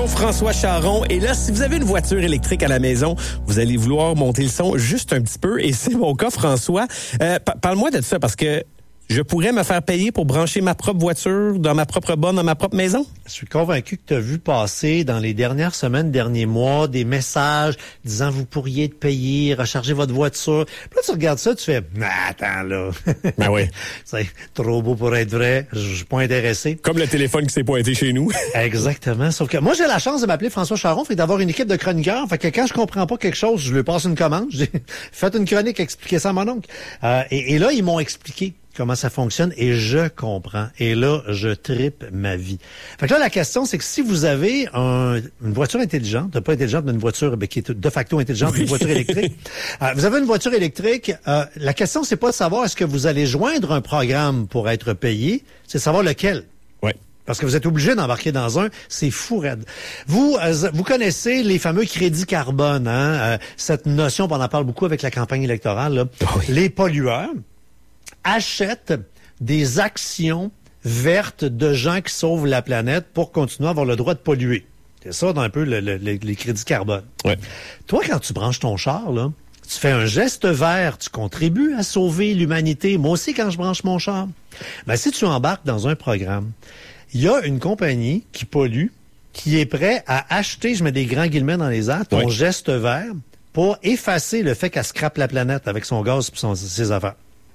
François Charon. Et là, si vous avez une voiture électrique à la maison, vous allez vouloir monter le son juste un petit peu. Et c'est mon cas, François. Parle-moi de ça, parce que je pourrais me faire payer pour brancher ma propre voiture dans ma propre borne, dans ma propre maison? Je suis convaincu que tu as vu passer dans les dernières semaines, derniers mois, des messages disant vous pourriez être payé, recharger votre voiture. Puis là, tu regardes ça, tu fais attends là. Ben oui. C'est trop beau pour être vrai. Je suis pas intéressé. Comme le téléphone qui s'est pointé chez nous. Exactement. Sauf que moi, j'ai la chance de m'appeler François Charon, fait d'avoir une équipe de chroniqueurs. Fait que quand je comprends pas quelque chose, je lui passe une commande. Je dis, faites une chronique, expliquez ça à mon oncle. Et là, ils m'ont expliqué comment ça fonctionne et je comprends. Et là, je tripe ma vie. Fait que là, la question, c'est que si vous avez une voiture intelligente, pas intelligente, mais une voiture qui est de facto intelligente, une voiture électrique. Vous avez une voiture électrique, la question, c'est pas de savoir est-ce que vous allez joindre un programme pour être payé, c'est de savoir lequel. Ouais. Parce que vous êtes obligé d'embarquer dans un, c'est fou raide. Vous connaissez les fameux crédits carbone, hein? Cette notion, on en parle beaucoup avec la campagne électorale, là. Oh oui. Les pollueurs achètent des actions vertes de gens qui sauvent la planète pour continuer à avoir le droit de polluer. C'est ça, dans un peu les crédits carbone. Ouais. Toi, quand tu branches ton char, là, tu fais un geste vert, tu contribues à sauver l'humanité. Moi aussi, quand je branche mon char. Ben, si tu embarques dans un programme, il y a une compagnie qui pollue, qui est prêt à acheter, je mets des grands guillemets dans les airs, ton geste vert pour effacer le fait qu'elle scrape la planète avec son gaz et ses affaires.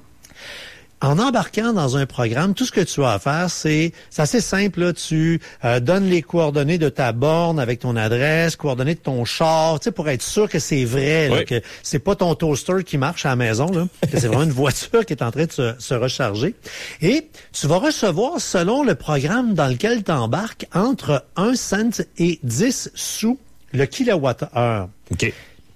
En embarquant dans un programme, tout ce que tu as à faire, c'est assez simple. Là. Tu donnes les coordonnées de ta borne avec ton adresse, coordonnées de ton char, tu sais, pour être sûr que c'est vrai, là, que c'est pas ton toaster qui marche à la maison, là, que c'est vraiment une voiture qui est en train de se recharger. Et tu vas recevoir, selon le programme dans lequel tu embarques, entre 1 cent et 10 sous le kilowattheure. OK.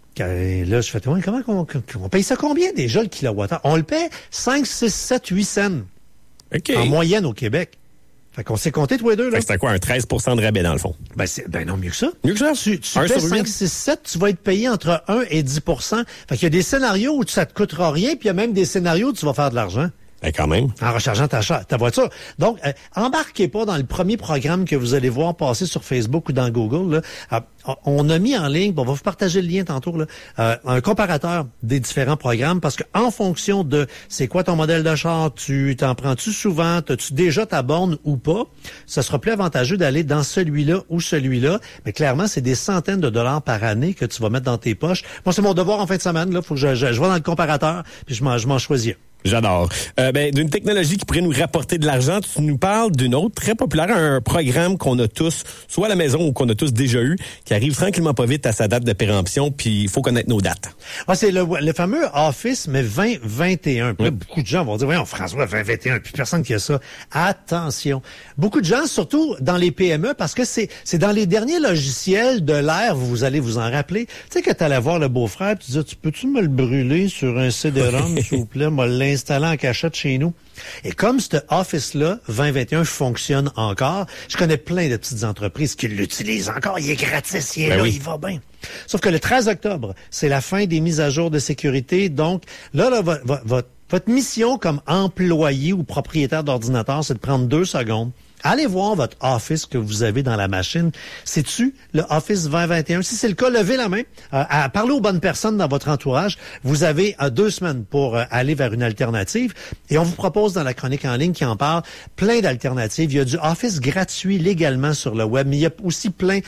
Et là, je fais, comment on paye ça combien déjà, le kilowattheure? On le paie 5, 6, 7, 8 cents. OK. En moyenne au Québec. Fait qu'on s'est compté tous les deux, là. Fait que c'était quoi, un 13 de rabais dans le fond? Ben non, mieux que ça. Mieux que ça? Tu paies 5, 6, 7, tu vas être payé entre 1 et 10 %. Fait qu'il y a des scénarios où ça te coûtera rien, puis il y a même des scénarios où tu vas faire de l'argent. Ben quand même. En rechargeant ta voiture. Donc, embarquez pas dans le premier programme que vous allez voir passer sur Facebook ou dans Google. Là. On a mis en ligne, on va vous partager le lien tantôt, là, un comparateur des différents programmes parce que en fonction de c'est quoi ton modèle de char, tu t'en prends-tu souvent, as-tu déjà ta borne ou pas, ça sera plus avantageux d'aller dans celui-là ou celui-là. Mais clairement, c'est des centaines de dollars par année que tu vas mettre dans tes poches. Moi, c'est mon devoir en fin de semaine. Là, faut que je vais dans le comparateur puis je m'en choisis. J'adore. D'une technologie qui pourrait nous rapporter de l'argent, tu nous parles d'une autre très populaire, un programme qu'on a tous, soit à la maison ou qu'on a tous déjà eu, qui arrive tranquillement pas vite à sa date de péremption, puis il faut connaître nos dates. Ah, c'est le fameux Office, mais 2021. Puis là, beaucoup de gens vont dire, voyons, François, 2021, puis personne qui a ça. Attention. Beaucoup de gens, surtout dans les PME, parce que c'est dans les derniers logiciels de l'ère, vous allez vous en rappeler. Tu sais, que tu allais voir le beau-frère, puis tu disais, peux-tu me le brûler sur un CD-ROM, s'il vous plaît, l'installer en cachette chez nous. Et comme ce Office-là, 2021, fonctionne encore, je connais plein de petites entreprises qui l'utilisent encore. Il est gratis, il est là, il va bien. Sauf que le 13 octobre, c'est la fin des mises à jour de sécurité. Donc, là votre mission comme employé ou propriétaire d'ordinateur, c'est de prendre 2 secondes. Allez voir votre Office que vous avez dans la machine. C'est-tu le Office 2021? Si c'est le cas, levez la main. Parlez aux bonnes personnes dans votre entourage. Vous avez 2 semaines pour aller vers une alternative. Et on vous propose dans la chronique en ligne qui en parle plein d'alternatives. Il y a du Office gratuit légalement sur le web, mais il y a aussi plein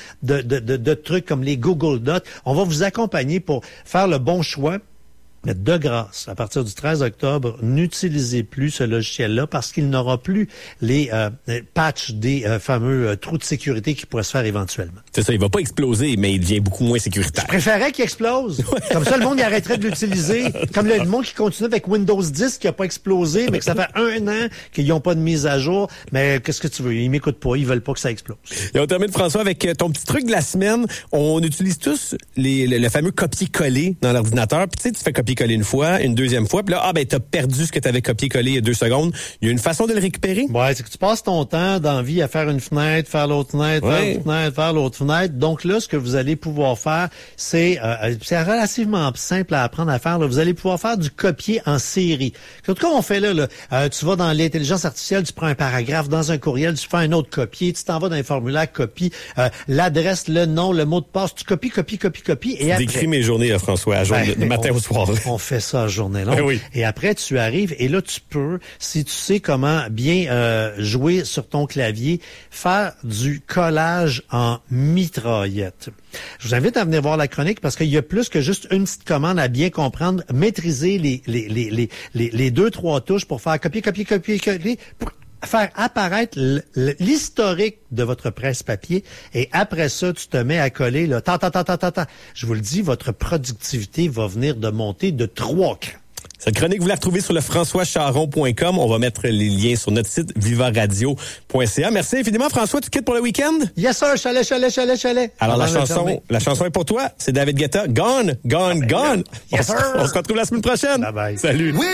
de trucs comme les Google Docs. On va vous accompagner pour faire le bon choix. Mais de grâce, à partir du 13 octobre, n'utilisez plus ce logiciel-là parce qu'il n'aura plus les patchs des fameux trous de sécurité qui pourraient se faire éventuellement. C'est ça, il va pas exploser, mais il devient beaucoup moins sécuritaire. Je préférais qu'il explose. Comme ça, le monde y arrêterait de l'utiliser. Comme le monde qui continue avec Windows 10 qui a pas explosé, mais que ça fait 1 an qu'ils n'ont pas de mise à jour. Mais qu'est-ce que tu veux? Ils m'écoutent pas, ils veulent pas que ça explose. Et on termine, François, avec ton petit truc de la semaine. On utilise tous le fameux copier-coller dans l'ordinateur. Puis tu sais, tu fais copier copié-collé une fois, une deuxième fois, puis là, t'as perdu ce que t'avais copié-collé il y a 2 secondes. Il y a une façon de le récupérer? Ouais, c'est que tu passes ton temps dans la vie à faire une fenêtre, faire l'autre fenêtre, faire une fenêtre, faire l'autre fenêtre. Donc là, ce que vous allez pouvoir faire, c'est relativement simple à apprendre à faire. Là. Vous allez pouvoir faire du copier en série. En tout cas, on fait là, tu vas dans l'intelligence artificielle, tu prends un paragraphe dans un courriel, tu fais un autre copier, tu t'en vas dans un formulaire, copie, l'adresse, le nom, le mot de passe, tu copies, et après... Décris mes journées, François, de matin au soir. On fait ça à journée longue. Oui. Et après, tu arrives, et là, tu peux, si tu sais comment bien jouer sur ton clavier, faire du collage en mitraillette. Je vous invite à venir voir la chronique parce qu'il y a plus que juste une petite commande à bien comprendre, maîtriser les 2-3 touches pour faire copier, pour faire apparaître l'historique de votre presse-papier et après ça, tu te mets à coller là, Je vous le dis, votre productivité va venir de monter de 3 crans. Cette chronique, vous la retrouvez sur le françoischaron.com. On va mettre les liens sur notre site vivaradio.ca. Merci infiniment, François. Tu quittes pour le week-end? Yes, sir. Chalet. Alors, la chanson est pour toi. C'est David Guetta. Gone. Yes, sir. On se retrouve la semaine prochaine. Bye bye. Salut. Oui.